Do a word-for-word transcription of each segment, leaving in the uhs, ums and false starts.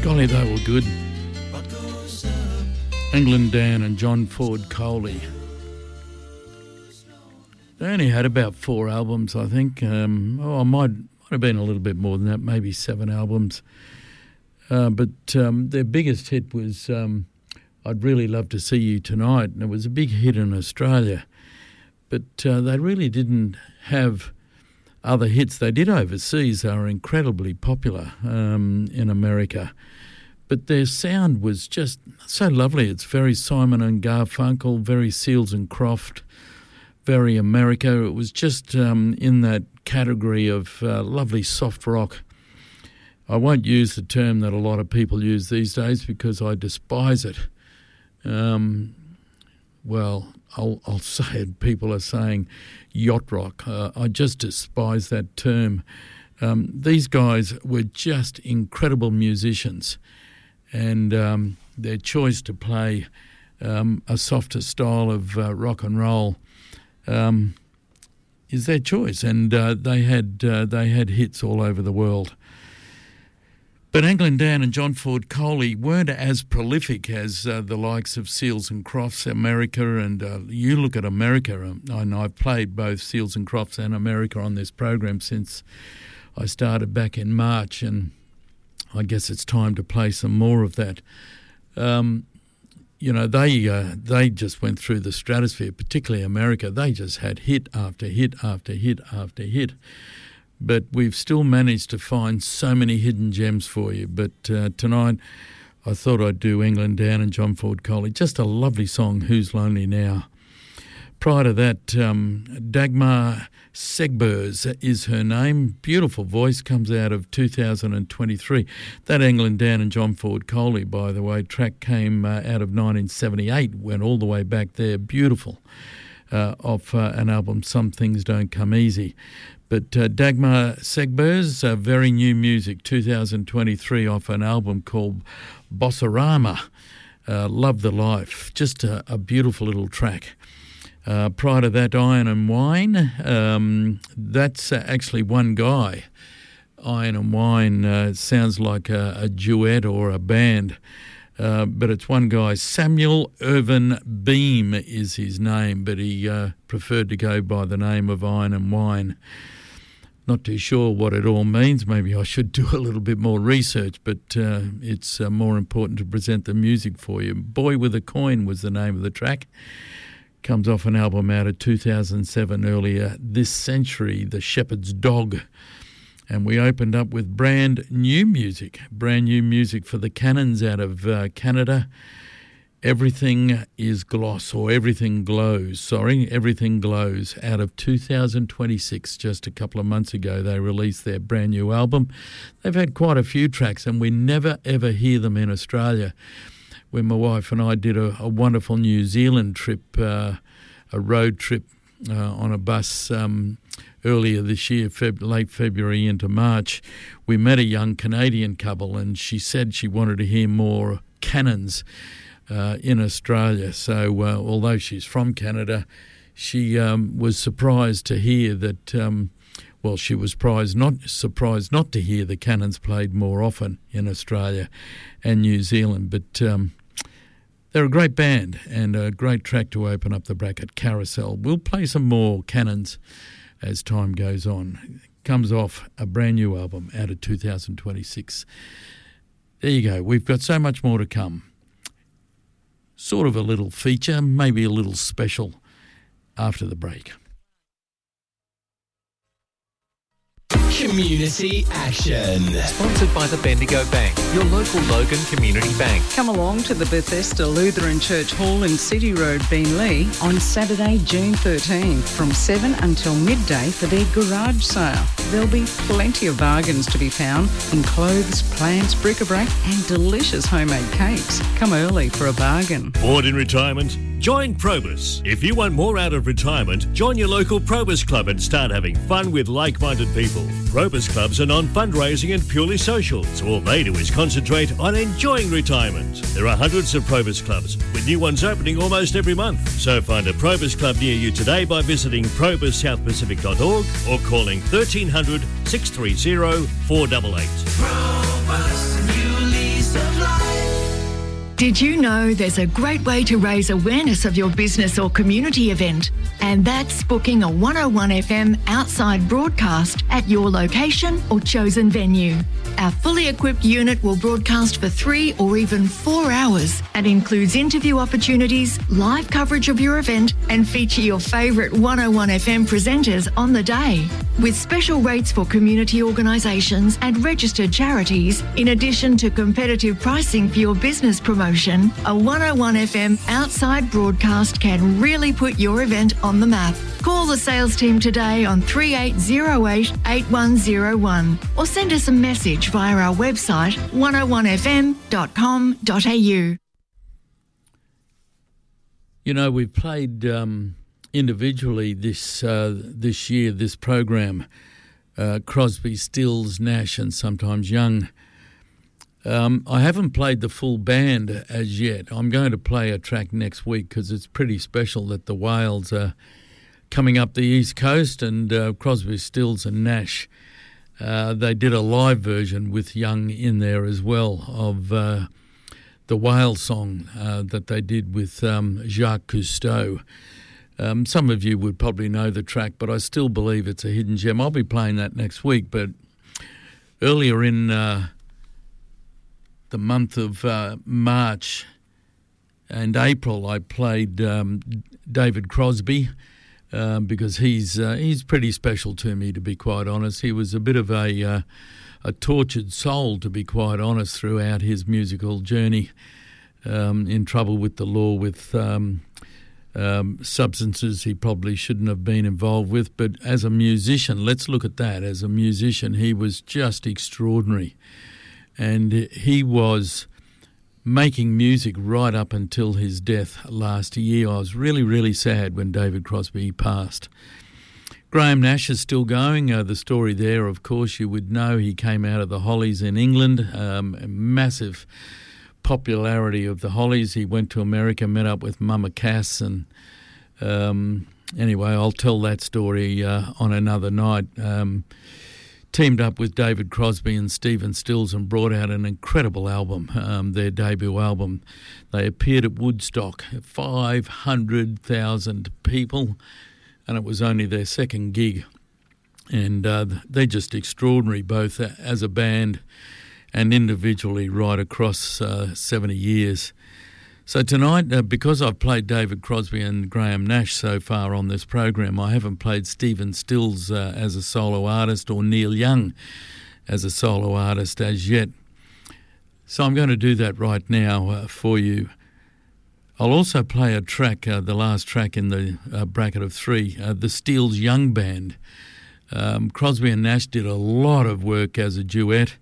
Golly, they were good. England Dan and John Ford Coley. They only had about four albums, I think. Um, oh, I might, might have been a little bit more than that, maybe seven albums. Uh, but um, their biggest hit was um, I'd Really Love to See You Tonight, and it was a big hit in Australia. But uh, they really didn't have other hits. They did overseas. They were incredibly popular um, in America. But their sound was just so lovely. It's very Simon and Garfunkel, very Seals and Croft, very America. It was just um, in that category of uh, lovely soft rock. I won't use the term that a lot of people use these days because I despise it. Um, well, I'll, I'll say it. People are saying yacht rock. Uh, I just despise that term. Um, these guys were just incredible musicians. And um, their choice to play um, a softer style of uh, rock and roll um, is their choice, and uh, they had uh, they had hits all over the world. But England Dan and John Ford Coley weren't as prolific as uh, the likes of Seals and Crofts, America, and uh, you look at America, and I've played both Seals and Crofts and America on this program since I started back in March, and I guess it's time to play some more of that. Um, you know, they uh, they just went through the stratosphere, particularly America. They just had hit after hit after hit after hit. But we've still managed to find so many hidden gems for you. But uh, tonight I thought I'd do England Dan and John Ford Coley. Just a lovely song, Who's Lonely Now? Prior to that, um, Dagmar Segbers is her name. Beautiful voice, comes out of two thousand twenty-three. That England Dan and John Ford Coley, by the way, track came uh, out of nineteen seventy-eight, went all the way back there. Beautiful. Uh, off uh, an album, Some Things Don't Come Easy. But uh, Dagmar Segbers, uh, very new music, two thousand twenty-three, off an album called Bossarama. Uh, Love the Life. Just a, a beautiful little track. Uh, prior to that, Iron and Wine, um, that's uh, actually one guy. Iron and Wine uh, sounds like a, a duet or a band, uh, but it's one guy. Samuel Irvin Beam is his name, but he uh, preferred to go by the name of Iron and Wine. Not too sure what it all means. Maybe I should do a little bit more research, but uh, it's uh, more important to present the music for you. Boy with a Coin was the name of the track. Comes off an album out of two thousand seven, earlier this century, The Shepherd's Dog. And we opened up with brand new music, brand new music for the Cannons out of uh, Canada. Everything is Gloss, or Everything Glows, sorry, Everything Glows, out of two thousand twenty-six. Just a couple of months ago, they released their brand new album. They've had quite a few tracks, and we never, ever hear them in Australia. When my wife and I did a, a wonderful New Zealand trip, uh, a road trip uh, on a bus um, earlier this year, Feb- late February into March, we met a young Canadian couple, and she said she wanted to hear more Cannons uh, in Australia. So uh, although she's from Canada, she um, was surprised to hear that, um, well, she was surprised not, surprised not to hear the Cannons played more often in Australia and New Zealand. But um, they're a great band and a great track to open up the bracket, Carousel. We'll play some more Cannons as time goes on. It comes off a brand new album out of two thousand twenty-six. There you go. We've got so much more to come. Sort of a little feature, maybe a little special after the break. Community Action. Sponsored by the Bendigo Bank, your local Logan Community Bank. Come along to the Bethesda Lutheran Church Hall in City Road, Beenleigh on Saturday, June thirteenth from seven until midday for their garage sale. There'll be plenty of bargains to be found in clothes, plants, bric-a-brac and delicious homemade cakes. Come early for a bargain. Bored in retirement? Join Probus. If you want more out of retirement, join your local Probus Club and start having fun with like-minded people. Probus Clubs are non-fundraising and purely social, so all they do is concentrate on enjoying retirement. There are hundreds of Probus Clubs, with new ones opening almost every month. So find a Probus Club near you today by visiting probus south pacific dot org or calling thirteen hundred, six three zero, four eight eight. Probus, new lease Did you know there's a great way to raise awareness of your business or community event? And that's booking a one oh one F M outside broadcast at your location or chosen venue. Our fully equipped unit will broadcast for three or even four hours and includes interview opportunities, live coverage of your event, and feature your favourite one oh one F M presenters on the day. With special rates for community organisations and registered charities, in addition to competitive pricing for your business promotion, a one oh one F M outside broadcast can really put your event on the map. Call the sales team today on three eight zero eight, eight one zero one or send us a message via our website one oh one f m dot com dot a u. You know, we've played um, individually this uh, this year, this program, uh, Crosby, Stills, Nash and sometimes Young. Um, I haven't played the full band as yet. I'm going to play a track next week because it's pretty special that the Whales are coming up the East Coast, and uh, Crosby, Stills and Nash, uh, they did a live version with Young in there as well of uh, the Whale song uh, that they did with um, Jacques Cousteau. Um, some of you would probably know the track, but I still believe it's a hidden gem. I'll be playing that next week, but earlier in uh, the month of uh, March and April, I played um, David Crosby, Um, because he's uh, he's pretty special to me, to be quite honest. He was a bit of a uh, a tortured soul, to be quite honest, throughout his musical journey. Um, in trouble with the law, with um, um, substances he probably shouldn't have been involved with. But as a musician, let's look at that. As a musician, he was just extraordinary, and he was making music right up until his death last year. I was really, really sad when David Crosby passed. Graham Nash is still going. Uh, the story there, of course, you would know. He came out of the Hollies in England, um, a massive popularity of the Hollies. He went to America, met up with Mama Cass, and um, anyway, I'll tell that story uh, on another night. Um, teamed up with David Crosby and Stephen Stills and brought out an incredible album, um, their debut album. They appeared at Woodstock, five hundred thousand people, and it was only their second gig. And uh, they're just extraordinary, both as a band and individually right across uh, seventy years. So tonight, uh, because I've played David Crosby and Graham Nash so far on this program, I haven't played Stephen Stills uh, as a solo artist or Neil Young as a solo artist as yet. So I'm going to do that right now uh, for you. I'll also play a track, uh, the last track in the uh, bracket of three, uh, the Stills Young Band. Um, Crosby and Nash did a lot of work as a duet.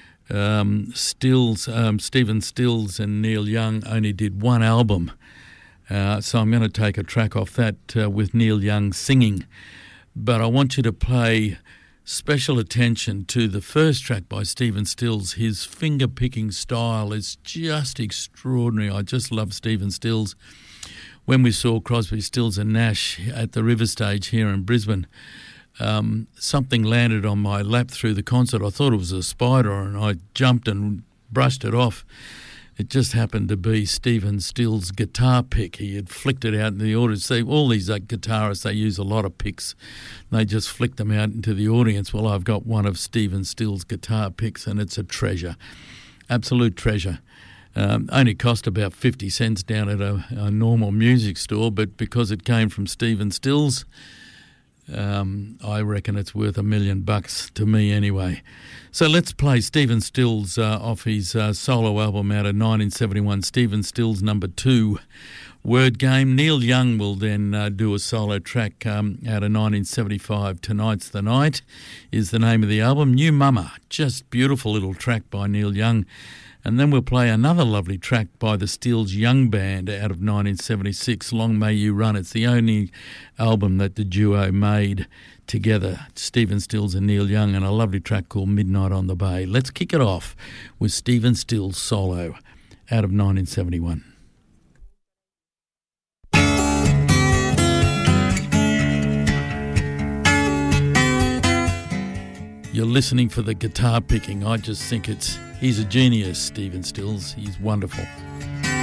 Um, Stills, um, Stephen Stills and Neil Young only did one album, uh, so I'm going to take a track off that uh, with Neil Young singing. But I want you to pay special attention to the first track by Stephen Stills. His finger-picking style is just extraordinary. I just love Stephen Stills. When we saw Crosby, Stills and Nash at the River Stage here in Brisbane, Um, something landed on my lap through the concert. I thought it was a spider, and I jumped and brushed it off. It just happened to be Stephen Stills' guitar pick. He had flicked it out in the audience. See, all these uh, guitarists, they use a lot of picks. They just flick them out into the audience. Well, I've got one of Stephen Stills' guitar picks, and it's a treasure, absolute treasure. Um, only cost about fifty cents down at a, a normal music store, but because it came from Stephen Stills, Um, I reckon it's worth a million bucks to me anyway. So let's play Stephen Stills uh, off his uh, solo album out of nineteen seventy-one, Stephen Stills number two, Word Game. Neil Young will then uh, do a solo track um, out of nineteen seventy-five, Tonight's the Night is the name of the album. New Mama, just beautiful little track by Neil Young. And then we'll play another lovely track by the Stills Young Band out of nineteen seventy-six, Long May You Run. It's the only album that the duo made together, Stephen Stills and Neil Young, and a lovely track called Midnight on the Bay. Let's kick it off with Stephen Stills solo out of nineteen seventy-one. You're listening for the guitar picking. I just think it's, he's a genius, Stephen Stills. He's wonderful.